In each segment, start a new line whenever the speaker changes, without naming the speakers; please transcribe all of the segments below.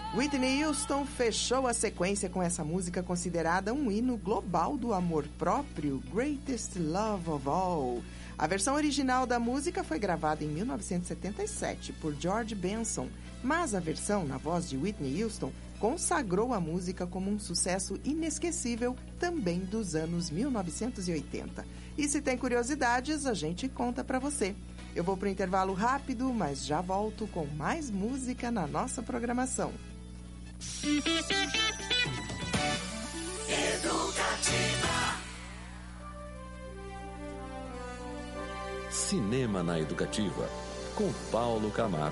Whitney Houston fechou a sequência com essa música considerada um hino global do amor próprio, Greatest Love of All. A versão original da música foi gravada em 1977 por George Benson, mas a versão na voz de Whitney Houston consagrou a música como um sucesso inesquecível também dos anos 1980. E se tem curiosidades, a gente conta pra você. Eu vou pro intervalo rápido, mas já volto com mais música na nossa programação.
Educativa.
Cinema na Educativa, com Paulo Camargo.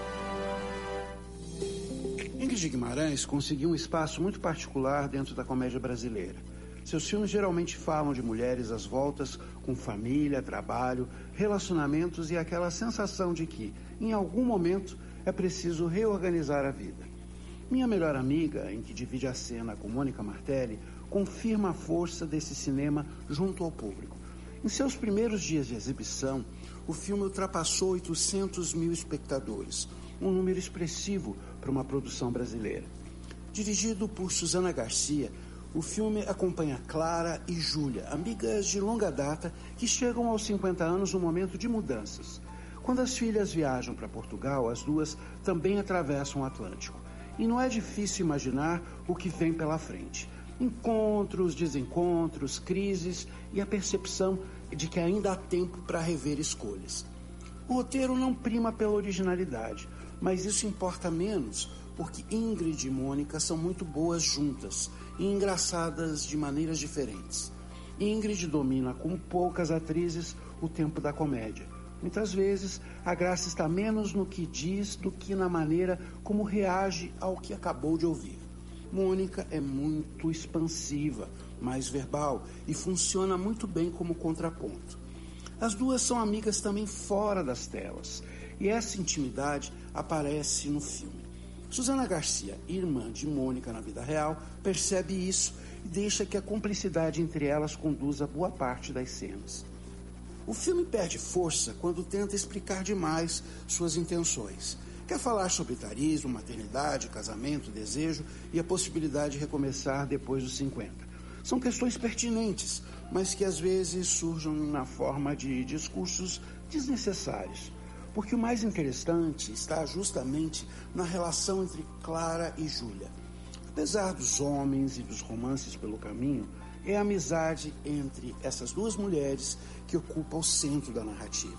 Ingrid Guimarães conseguiu um espaço muito particular dentro da comédia brasileira. Seus filmes geralmente falam de mulheres às voltas com família, trabalho, relacionamentos e aquela sensação de que, em algum momento, é preciso reorganizar a vida. Minha Melhor Amiga, em que divide a cena com Mônica Martelli, confirma a força desse cinema junto ao público. Em seus primeiros dias de exibição, o filme ultrapassou 800 mil espectadores, um número expressivo para uma produção brasileira. Dirigido por Susana Garcia, o filme acompanha Clara e Júlia, amigas de longa data que chegam aos 50 anos num momento de mudanças. Quando as filhas viajam para Portugal, as duas também atravessam o Atlântico. E não é difícil imaginar o que vem pela frente. Encontros, desencontros, crises e a percepção de que ainda há tempo para rever escolhas. O roteiro não prima pela originalidade, mas isso importa menos porque Ingrid e Mônica são muito boas juntas e engraçadas de maneiras diferentes. Ingrid domina, como poucas atrizes, o tempo da comédia. Muitas vezes, a graça está menos no que diz do que na maneira como reage ao que acabou de ouvir. Mônica é muito expansiva, mais verbal e funciona muito bem como contraponto. As duas são amigas também fora das telas, e essa intimidade aparece no filme. Susana Garcia, irmã de Mônica na vida real, percebe isso e deixa que a cumplicidade entre elas conduza boa parte das cenas. O filme perde força quando tenta explicar demais suas intenções. Quer falar sobre etarismo, maternidade, casamento, desejo e a possibilidade de recomeçar depois dos 50. São questões pertinentes, mas que às vezes surgem na forma de discursos desnecessários. Porque o mais interessante está justamente na relação entre Clara e Júlia. Apesar dos homens e dos romances pelo caminho, é a amizade entre essas duas mulheres que ocupa o centro da narrativa.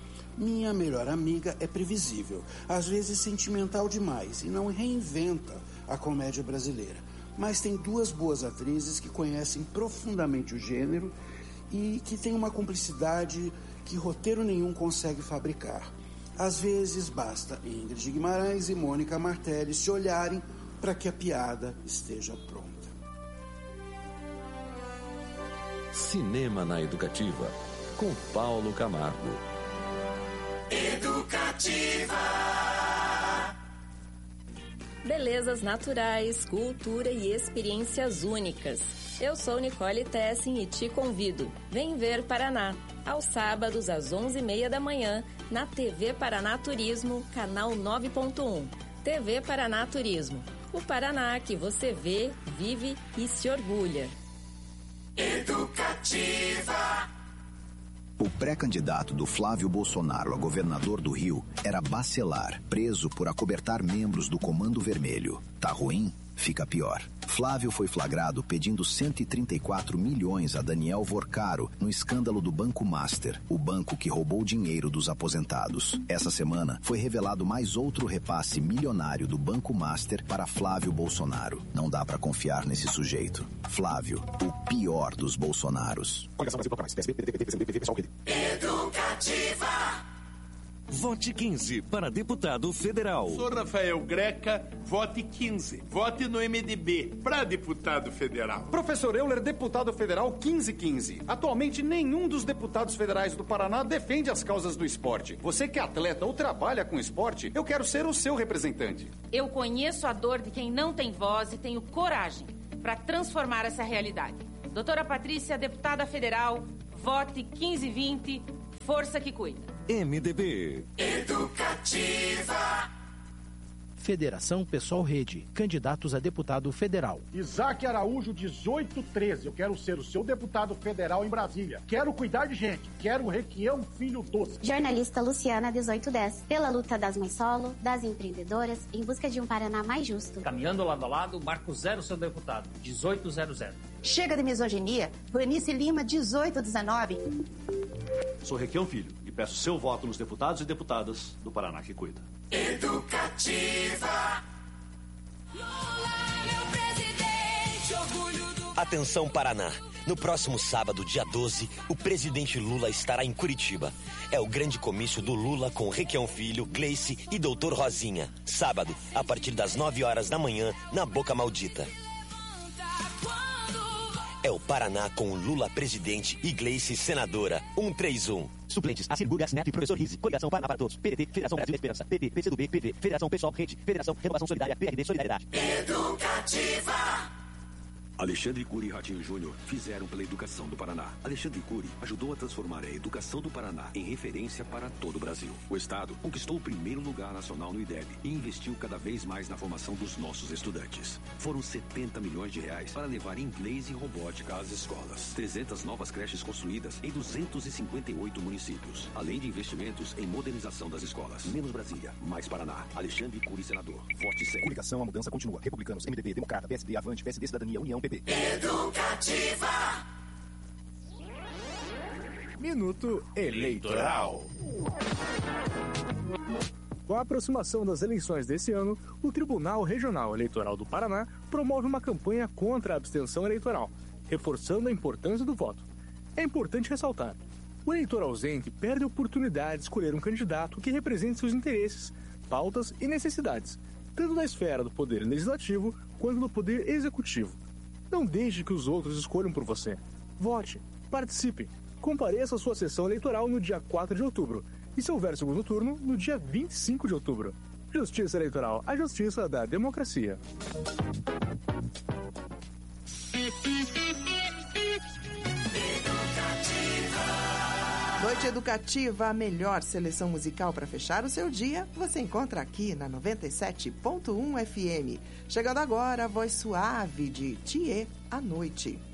Minha Melhor Amiga é previsível, às vezes sentimental demais e não reinventa a comédia brasileira. Mas tem duas boas atrizes que conhecem profundamente o gênero e que têm uma cumplicidade que roteiro nenhum consegue fabricar. Às vezes basta Ingrid Guimarães e Mônica Martelli se olharem para que a piada esteja pronta.
Cinema na Educativa, com Paulo Camargo.
Educativa.
Belezas naturais, cultura e experiências únicas. Eu sou Nicole Tessin e te convido. Vem ver Paraná, aos sábados às 11h30 da manhã, na TV Paraná Turismo, canal 9.1. TV Paraná Turismo. O Paraná que você vê, vive e se orgulha.
Educativa.
O pré-candidato do Flávio Bolsonaro a governador do Rio era Bacelar, preso por acobertar membros do Comando Vermelho. Tá ruim? Fica pior. Flávio foi flagrado pedindo 134 milhões a Daniel Vorcaro no escândalo do Banco Master, o banco que roubou dinheiro dos aposentados. Essa semana foi revelado mais outro repasse milionário do Banco Master para Flávio Bolsonaro. Não dá pra confiar nesse sujeito. Flávio, o pior dos Bolsonaros.
Educativa.
Vote 15 para deputado federal.
Sou Rafael Greca, vote 15. Vote no MDB para deputado federal.
Professor Euler, deputado federal 1515. Atualmente, nenhum dos deputados federais do Paraná defende as causas do esporte. Você que é atleta ou trabalha com esporte, eu quero ser o seu representante.
Eu conheço a dor de quem não tem voz e tenho coragem para transformar essa realidade. Doutora Patrícia, deputada federal, vote 1520, força que cuida.
MDB.
Educativa.
Federação Pessoal Rede, candidatos a deputado federal.
Isaac Araújo, 1813. Eu quero ser o seu deputado federal em Brasília. Quero cuidar de gente. Quero Requião Filho Doce.
Jornalista Luciana, 1810. Pela luta das mães solo, das empreendedoras, em busca de um Paraná mais justo.
Caminhando lado a lado, Marco Zero, seu deputado, 1800.
Chega de misoginia. Vanice Lima, 1819.
Sou Requião Filho e peço seu voto nos deputados e deputadas do Paraná que cuida.
Educativa.
Atenção, Paraná. No próximo sábado, dia 12, o presidente Lula estará em Curitiba. É o grande comício do Lula com Requião Filho, Gleice e Doutor Rosinha. Sábado, a partir das 9 horas da manhã, na Boca Maldita. É o Paraná com Lula presidente e Gleice senadora. 131.
Suplentes, Assirburgas, Neto e Professor Rizzi. Coligação Paraná para Todos. PDT, Federação Brasil da Esperança. PT, PCdoB, PV, Federação Pessoal, Rede, Federação Renovação Solidária, PRD, Solidariedade.
Educativa.
Alexandre Cury e Ratinho Júnior fizeram pela educação do Paraná. Alexandre Cury ajudou a transformar a educação do Paraná em referência para todo o Brasil. O Estado conquistou o primeiro lugar nacional no IDEB e investiu cada vez mais na formação dos nossos estudantes. Foram 70 milhões de reais para levar inglês e robótica às escolas. 300 novas creches construídas em 258 municípios. Além de investimentos em modernização das escolas. Menos Brasília, mais Paraná. Alexandre Cury, senador. Vote sério.
Coligação, a mudança continua. Republicanos, MDB, Democrata, PSD, Avante, PSD, Cidadania, União, PP.
Educativa.
Minuto Eleitoral. Com a aproximação das eleições desse ano, o Tribunal Regional Eleitoral do Paraná promove uma campanha contra a abstenção eleitoral, reforçando a importância do voto. É importante ressaltar: o eleitor ausente perde a oportunidade de escolher um candidato que represente seus interesses, pautas e necessidades, tanto na esfera do poder legislativo quanto do poder executivo. Não deixe que os outros escolham por você. Vote, participe, compareça à sua sessão eleitoral no dia 4 de outubro e, se houver segundo turno, no dia 25 de outubro. Justiça Eleitoral, a justiça da democracia.
Noite Educativa, a melhor seleção musical para fechar o seu dia, você encontra aqui na 97.1 FM. Chegando agora, a voz suave de Thier à noite.